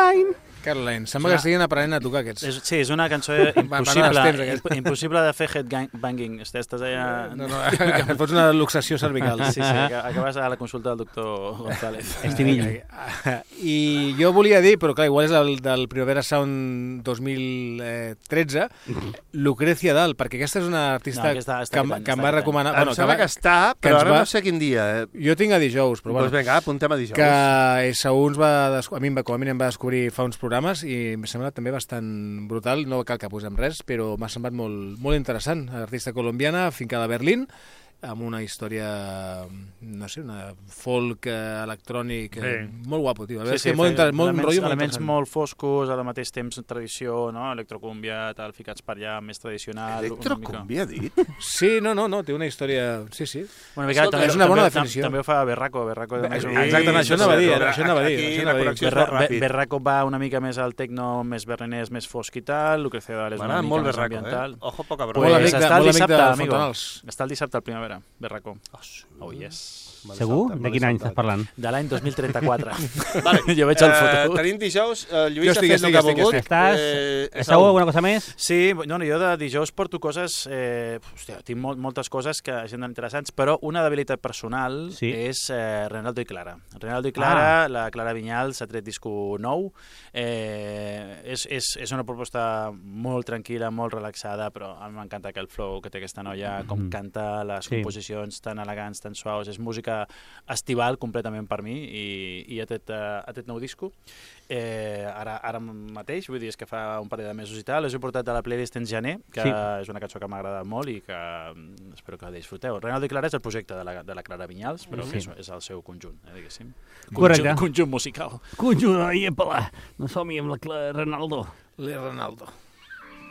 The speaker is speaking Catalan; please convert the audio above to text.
Caroline. Caroline, sembla que estiguin aprenent a tocar aquests. Sí, és una cançó impossible de fer headbanging. Estàs allà... No, et fots una luxació cervical. Sí, acabes a la consulta del doctor González. Estivill. I jo volia dir, però clar, igual és el del Primavera Sound 2013, Lucrecia Dalt, perquè aquesta és una artista que em va recomanar... Em sembla que està, però ara no sé quin dia. Jo tinc a dijous, però bueno. Doncs vinga, apuntem a dijous. Que segons a mi em va descobrir fa uns programes i em sembla també bastant brutal, no cal que posem res, però m'ha semblat molt interessant. Artista colombiana, fincada a Berlín, amb una història, no sé, una folk electrònic, molt guapo, tio. Elements molt foscos, al mateix temps tradició, no? Electrocúmbia, tal, ficats per allà, més tradicional. Electrocúmbia, dit? Sí, no, té una història... Sí. Bueno, és una bona definició. També ho fa Berraco. Exacte, això anava a dir. Berraco va una mica més al tecno, més berlinès, més fosc i tal, Lucrecia Dalt és una mica més ambiental. Ojo, poca broma. Molt amic de Fontanals. Està el dissabte al Primavera. Berraco. Oh, yes. Segur? De quin any estàs parlant? De l'any 2034. Vale. Jo veig el foto. Tenim dijous, Lluís ha fet el que ha volgut. Esteu alguna cosa més? Sí, jo de dijous porto coses... tinc moltes coses que són interessants, però una debilitat personal és Renaldo i Clara. Renaldo i Clara, la Clara Vinyals ha tret disco nou. És una proposta molt tranquil·la, molt relaxada, però a mi m'encanta aquell flow que té aquesta noia, com canta, les composicions tan elegants, tan suaus. És música estival completament per mi i ha tret nou disco. Ara mateix, vull dir, és que fa un parell de mesos i tal, l'he portat a la playlist en gener, que és una cançó que m'ha agradat molt i que espero que la disfruteu. Renaldo i Clara és el projecte de la Clara Vinyals, però que és el seu conjunt, diguéssim. Correcte. Conjunt musical. Conjunt, i epala, no som-hi amb la Renaldo. Renaldo.